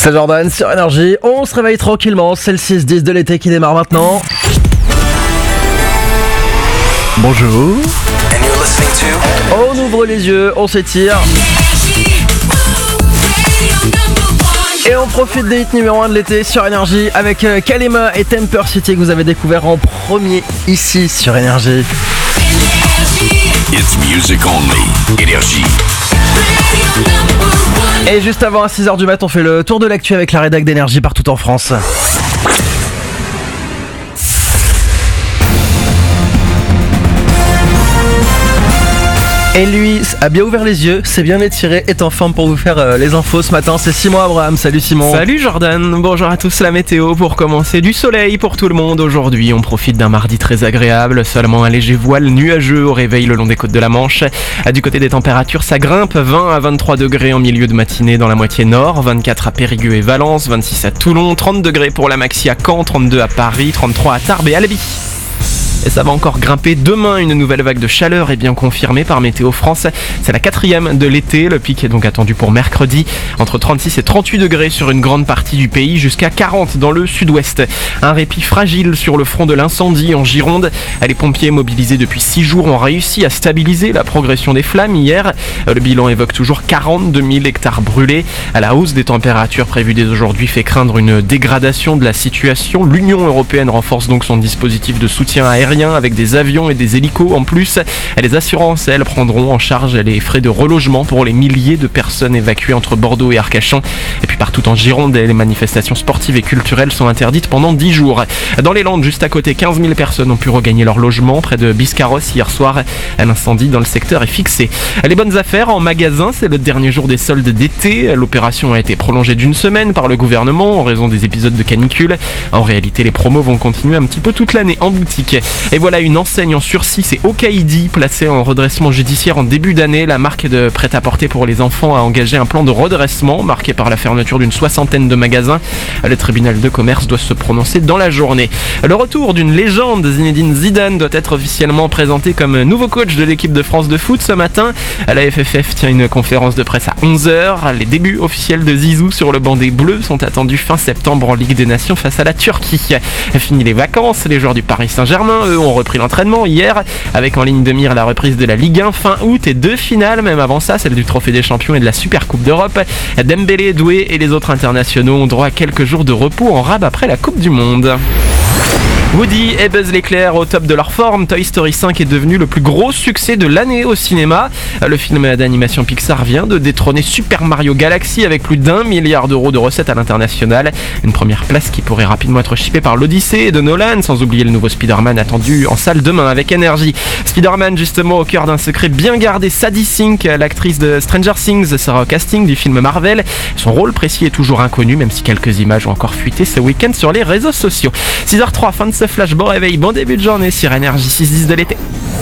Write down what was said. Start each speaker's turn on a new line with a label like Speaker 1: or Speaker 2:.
Speaker 1: C'est Jordan sur Énergie, on se réveille tranquillement, c'est le 6-10 de l'été qui démarre maintenant. Bonjour. On ouvre les yeux, on s'étire. Et on profite des hits numéro 1 de l'été sur Énergie avec Kalima et Temper City que vous avez découvert en premier ici sur Énergie.
Speaker 2: It's music only. Énergie.
Speaker 1: Et juste avant à 6h du mat, on fait le tour de l'actu avec la rédac d'Énergie partout en France. Et lui a bien ouvert les yeux, s'est bien étiré, est en forme pour vous faire les infos ce matin. C'est Simon Abraham, salut Simon.
Speaker 3: Salut Jordan, bonjour à tous. La météo pour commencer, du soleil pour tout le monde. Aujourd'hui on profite d'un mardi très agréable, seulement un léger voile nuageux au réveil le long des côtes de la Manche. Du côté des températures, ça grimpe, 20 à 23 degrés en milieu de matinée dans la moitié nord, 24 à Périgueux et Valence, 26 à Toulon, 30 degrés pour la maxi à Caen, 32 à Paris, 33 à Tarbes et Albi. Et ça va encore grimper demain, une nouvelle vague de chaleur est bien confirmée par Météo France. C'est la 4e de l'été, le pic est donc attendu pour mercredi. Entre 36 et 38 degrés sur une grande partie du pays, jusqu'à 40 dans le sud-ouest. Un répit fragile sur le front de l'incendie en Gironde. Les pompiers mobilisés depuis 6 jours ont réussi à stabiliser la progression des flammes hier. Le bilan évoque toujours 42 000 hectares brûlés. La hausse des températures prévues dès aujourd'hui fait craindre une dégradation de la situation. L'Union européenne renforce donc son dispositif de soutien aérien avec des avions et des hélicos en plus. Les assurances, elles, prendront en charge les frais de relogement pour les milliers de personnes évacuées entre Bordeaux et Arcachon. Et puis partout en Gironde, les manifestations sportives et culturelles sont interdites pendant 10 jours. Dans les Landes, juste à côté, 15 000 personnes ont pu regagner leur logement près de Biscarrosse hier soir. Un incendie dans le secteur est fixé. Les bonnes affaires en magasin, c'est le dernier jour des soldes d'été. L'opération a été prolongée d'une semaine par le gouvernement en raison des épisodes de canicule. En réalité, les promos vont continuer un petit peu toute l'année en boutique. Et voilà une enseigne en sursis, c'est Okaidi, placée en redressement judiciaire en début d'année. La marque de prêt-à-porter pour les enfants a engagé un plan de redressement marqué par la fermeture d'une 60aine de magasins. Le tribunal de commerce doit se prononcer dans la journée. Le retour d'une légende, Zinedine Zidane, doit être officiellement présenté comme nouveau coach de l'équipe de France de foot ce matin. La FFF tient une conférence de presse à 11h. Les débuts officiels de Zizou sur le banc des Bleus sont attendus fin septembre en Ligue des Nations face à la Turquie. Fini les vacances, les joueurs du Paris Saint-Germain, eux, ont repris l'entraînement hier avec en ligne de mire la reprise de la Ligue 1 fin août et 2 finales, même avant ça, celle du Trophée des Champions et de la Super Coupe d'Europe. Dembélé, Doué et les autres internationaux ont droit à quelques jours de repos en rab après la Coupe du Monde. Woody et Buzz l'éclair au top de leur forme, Toy Story 5 est devenu le plus gros succès de l'année au cinéma. Le film d'animation Pixar vient de détrôner Super Mario Galaxy avec plus d'1 milliard d'euros de recettes à l'international. Une première place qui pourrait rapidement être chippée par l'Odyssée de Nolan, sans oublier le nouveau Spider-Man attendu en salle demain avec énergie. Spider-Man justement au cœur d'un secret bien gardé, Sadie Sink, l'actrice de Stranger Things, sera au casting du film Marvel. Son rôle précis est toujours inconnu, même si quelques images ont encore fuité ce week-end sur les réseaux sociaux. 6h03, fin de ce flash, bon réveil, bon début de journée sur Énergie 6-10 de l'été.